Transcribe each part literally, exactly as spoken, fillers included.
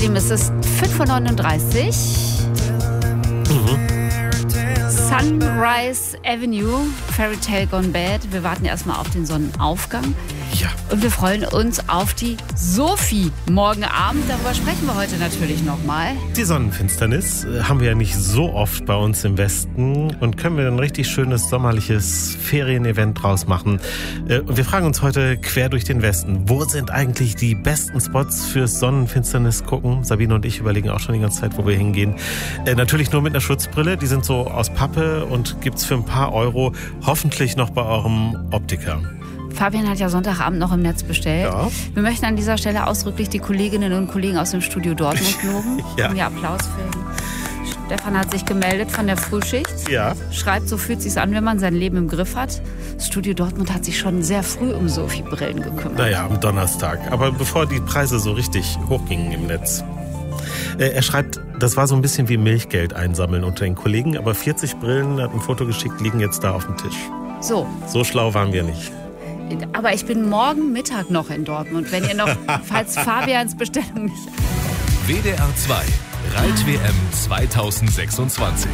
Außerdem ist es fünf Uhr neununddreißig. Mhm. Sunrise Avenue, Fairy Tale Gone Bad. Wir warten erstmal auf den Sonnenaufgang. Ja. Und wir freuen uns auf die Sophie morgen Abend. Darüber sprechen wir heute natürlich nochmal. Die Sonnenfinsternis äh, haben wir ja nicht so oft bei uns im Westen und können wir ein richtig schönes sommerliches Ferienevent draus machen. Äh, und wir fragen uns heute quer durch den Westen, wo sind eigentlich die besten Spots fürs Sonnenfinsternis gucken? Sabine und ich überlegen auch schon die ganze Zeit, wo wir hingehen. Äh, natürlich nur mit einer Schutzbrille, die sind so aus Pappe und gibt's für ein paar Euro hoffentlich noch bei eurem Optiker. Fabian hat ja Sonntagabend noch im Netz bestellt. Ja. Wir möchten an dieser Stelle ausdrücklich die Kolleginnen und Kollegen aus dem Studio Dortmund loben. Ja. Ja, Applaus für ihn. Stefan hat sich gemeldet von der Frühschicht. Ja. Schreibt, so fühlt es sich an, wenn man sein Leben im Griff hat. Das Studio Dortmund hat sich schon sehr früh um Sophie-Brillen gekümmert. Naja, am Donnerstag. Aber bevor die Preise so richtig hochgingen im Netz. Äh, er schreibt, das war so ein bisschen wie Milchgeld einsammeln unter den Kollegen, aber vierzig Brillen, hat ein Foto geschickt, liegen jetzt da auf dem Tisch. So. So schlau waren wir nicht. Aber ich bin morgen Mittag noch in Dortmund, wenn ihr noch, falls Fabians Bestellung nicht... W D R zwei, Reit-W M zweitausendsechsundzwanzig.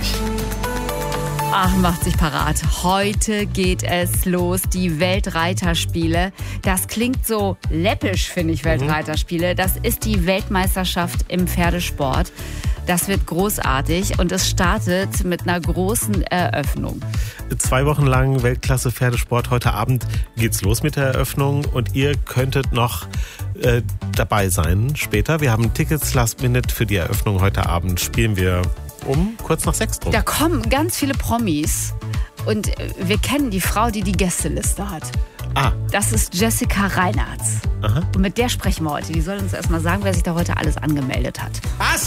Ach, macht sich parat. Heute geht es los, die Weltreiterspiele. Das klingt so läppisch, finde ich, Weltreiterspiele. Das ist die Weltmeisterschaft im Pferdesport. Das wird großartig und es startet mit einer großen Eröffnung. Zwei Wochen lang Weltklasse Pferdesport. Heute Abend geht's los mit der Eröffnung und ihr könntet noch äh, dabei sein später. Wir haben Tickets Last Minute für die Eröffnung. Heute Abend spielen wir um kurz nach sechs drum. Da kommen ganz viele Promis und wir kennen die Frau, die die Gästeliste hat. Ah. Das ist Jessica Reinartz. Aha. Und mit der sprechen wir heute. Die soll uns erst mal sagen, wer sich da heute alles angemeldet hat. Was?